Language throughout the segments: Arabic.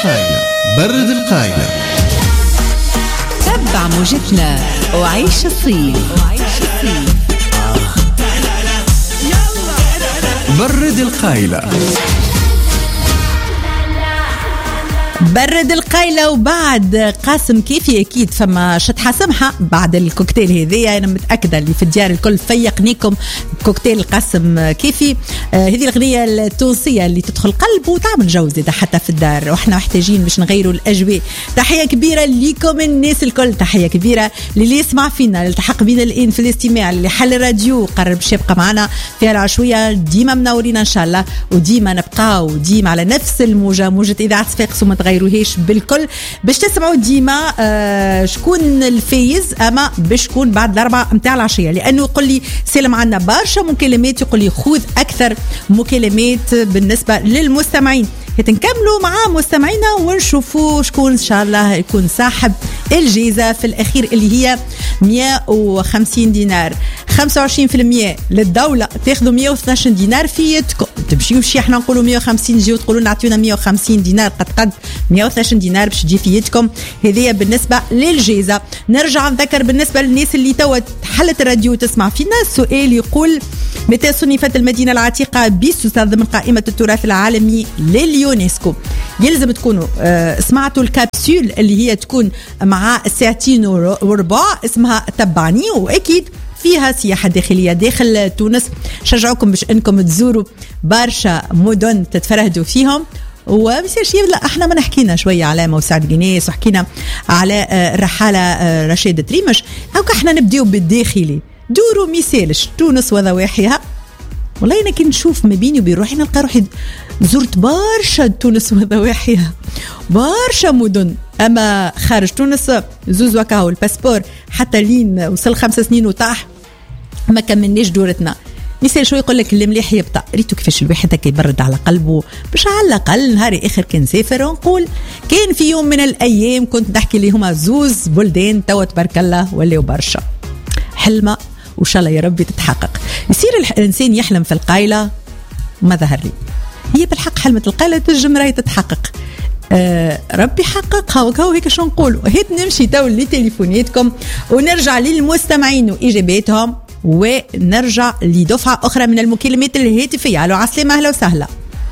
القايلة. برد القايلة. تبع موجتنا وعيش الصيف. برد القايلة. برد القايلة. وبعد قاسم كيفي أكيد فما شطحة سمحة بعد الكوكتيل هذية. أنا متأكدة اللي في الديار الكل فيقنيكم كوكتيل قاسم كيفي. هذه الأغنية التونسية اللي تدخل قلب وتعمل جو زيادة حتى في الدار، وإحنا محتاجين باش نغيروا الأجواء. تحية كبيرة ليكم الناس الكل، تحية كبيرة اللي يسمع فينا، اللي التحق بينا الآن في الاستماع، اللي حل الراديو قرر باش يبقى معنا في العشوية. ديما منورين إن شاء الله، وديما نبقاو ديما على نفس الموجة، موجة إذاعة صفاقس، وما تغيروهاش بالكل باش تسمعوا ديما شكون الفايز. اما باش تكون بعد الأربعة متاع العشية، لانه يقول لي سلم عنا برشا مكالمات، يقول لي خذ اكثر مكالمات بالنسبه للمستمعين. نكملوا مع مستمعينا ونشوفوا شكون ان شاء الله يكون صاحب الجائزة في الأخير اللي هي 150 دينار. 25% للدولة تاخذوا 112 دينار في يدكم. تمشيوش احنا نقولوا 150 جيو تقولوا نعطيونا 150 دينار، قد 112 دينار باش تجي في يدكم. هذه بالنسبة للجائزة. نرجع نذكر بالنسبة للناس اللي توا حلت الراديو تسمع فينا، السؤال يقول متى صنفت المدينة العتيقة بسوسة ضمن قائمة التراث العالمي لليونسكو؟ يلزم تكونوا سمعتوا الكابسول اللي هي تكون مع ساعتين وربع، اسمها تبعني، وأكيد فيها سياحة داخلية داخل تونس. شجعوكم باش انكم تزوروا برشا مدن تتفرهدوا فيهم. وبصير شيء لا احنا ما نحكينا شويه على موسعد جنيس، وحكينا على الرحاله رشيد تريمش، هاك احنا نبداو بالداخلي. دوروا مثالش تونس وضواحيها. والله انا كي نشوف ما بيني وبين روحي نلقى روحي زرت برشا تونس وضواحيها، برشا مدن. اما خارج تونس زوز وكاو الباسبور حتى لين وصل 5 سنين وطاح ما كملناش دورتنا. مثال شو يقول لك المليح يبطأ. ريتو كيفاش الواحد هكا يبرد على قلبه باش على الأقل نهار آخر كان سافر ونقول كان في يوم من الأيام كنت نحكي لي هما زوز بلدان توا تبارك الله ولاو برشا. حلمة وإن شاء الله يا ربي تتحقق. يصير الإنسان يحلم في القايلة ما ظهر لي هي بالحق حلمة القايلة تنجم راهي تتحقق. ربي حققها وكاو هيك شو نقولوا. هيت نمشي تو لتليفوناتكم ونرجع للمستمعين وإجاباتهم، ونرجع لدفعة أخرى من المكالمات الهاتفية. ألو عسلامة، أهلا وسهلا.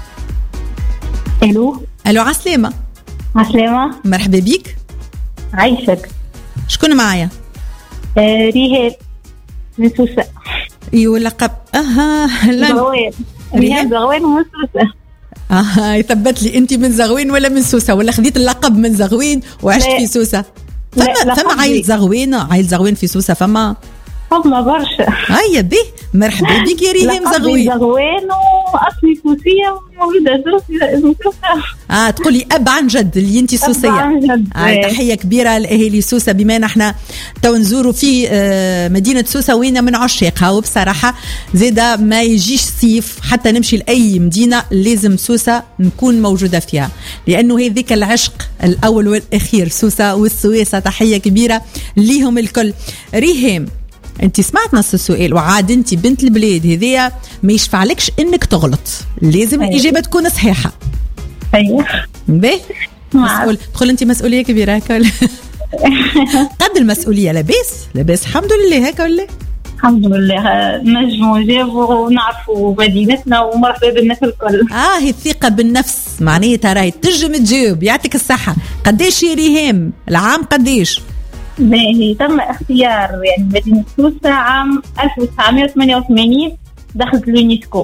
ألو عسلامة. عسلامة، مرحبا بيك. عايشك. شكون معايا؟ ريهام من سوسة. ايوه لقب زغوين. ريهام زغوين من سوسة. يثبت لي انت من زغوين ولا من سوسة، ولا خديت اللقب من زغوين وعشت في سوسة؟ فما عائلة زغوين، عائلة زغوين في سوسة فما برشا. هيا به مرحبا بك يا ريهام زغوين. زغوين واصلي سوسية ومولودة سوسة. تقولي اب عن جد اللي انت سوسية. تحية كبيرة لاهالي سوسة، بما ان احنا تو نزوروا في مدينة سوسة وين من عشاقها. وبصراحة زيدا ما يجيش صيف حتى نمشي لأي مدينة لازم سوسة نكون موجودة فيها، لأنه هذيك العشق الأول والأخير سوسة والسويسة. تحية كبيرة ليهم الكل. ريهام انت سمعت نص السؤال، وعاد انت بنت البلاد هذيا ما يشفعلكش انك تغلط، لازم الاجابه تكون صحيحه. ايوه باهي. تدخل انت مسؤوليه كبيره هكا قد المسؤوليه. لاباس الحمد لله هكا ولا؟ الحمد لله نجموا نجاوبوا ونعرفوا مدينتنا ومرحبا بالناس الكل. هي الثقه بالنفس معناتها راهي تنجم تجاوب. يعطيك الصحه. قداش يا ريهام العام قداش؟ باهي تم اختيار يعني مدينة سوسة عام 1988 دخلت اليونسكو.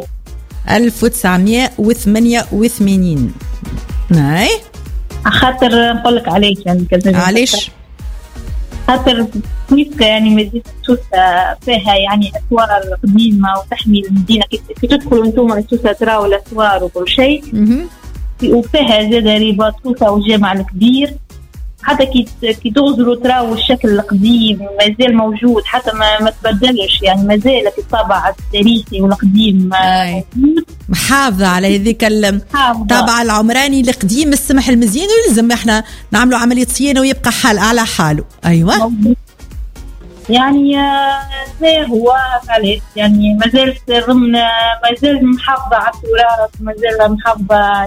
1988. ناي خاطر نقول لك عليك يعني كذا. علاش؟ خاطر يعني مدينة سوسة فيها يعني أسوار قديمة وتحمي المدينة. كي تدخلوا انتم سوسة تراو الأسوار وكل شيء. وفيها زاد رباط سوسة والجامع الكبير. حتى كي تغزروا تراو الشكل القديم مازال موجود، حتى ما تبدلش يعني مازال الطابع التاريخي والقديم محافظة على هذيك الطابع العمراني القديم السمح المزيان. ولازم احنا نعملوا عملية صيانة ويبقى حال على حاله. أيوة يعني زي هو عليه يعني مازال ضمن مازال محافظة على التراث، مازال محافظة يعني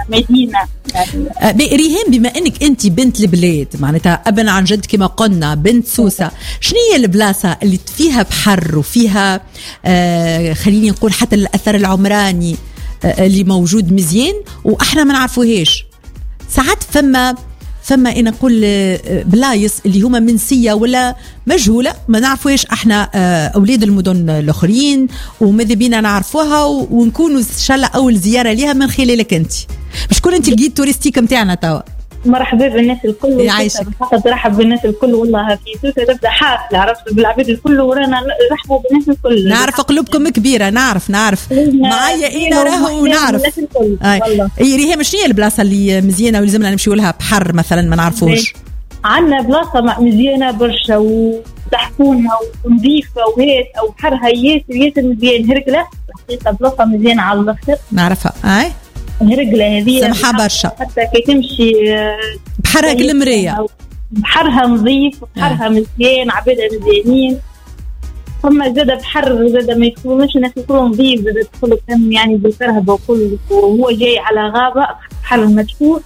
مدينة يعني. ريهام، بما انك انت بنت البلاد معناتها ابن عن جد كما قلنا بنت سوسة، شنو هي البلاصة اللي فيها بحر وفيها خليني نقول حتى الأثر العمراني اللي موجود مزيان واحنا ما نعرفوهاش؟ ساعات فما انا نقول بلايص اللي هما منسيه ولا مجهوله ما نعرفوهاش احنا اولاد المدن الاخرين، وماذا بينا نعرفوها ونكونوا ان شاء الله اول زياره ليها من خلالك انت، باش تكون انت الجيد توريستيك نتاعنا توا. مرحبا بالناس الكل، يعيشك. فقط رحب بالناس الكل، والله في سوسة تبدا حافله، عرفت بالعباد الكل ورانا نرحبوا بالناس الكل. نعرف قلوبكم كبيره، نعرف معايا انا راهو نعرف. اي ريهام، شنو هي البلاصه اللي مزيانه واللي لازمنا نمشيو لها بحر مثلا ما نعرفوش؟ عندنا بلاصه مزيانه برشا وتحفونه ونظيفه وهيك، او بحرها ياسر مزيان. هرقله حقيقه بلاصه مزيانه على الاخر، نعرفها. اي هرقله هذه سمحه برشا، حتى كي تمشي بحرها كالمريه، بحرها نظيف، بحرها مزيان، عبادها مزيانين. ثم زاد بحر زاد ما يكونش الناس يكونوا نظيف، زاد تدخل كم يعني بالكرهبه وكل، وهو جاي على غابه بحر مدفون.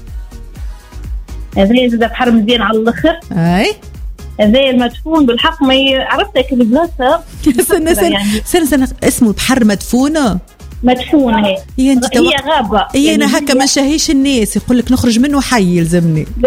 هذا زاد بحر مزيان على الاخر. اي هذا المدفون بالحق ما عرفتك البلاصه. سنة اسمه بحر مدفونه. مدفونه هي انت غابه. انا هكا ما نشهيش الناس يقول لك نخرج منه حي يلزمني.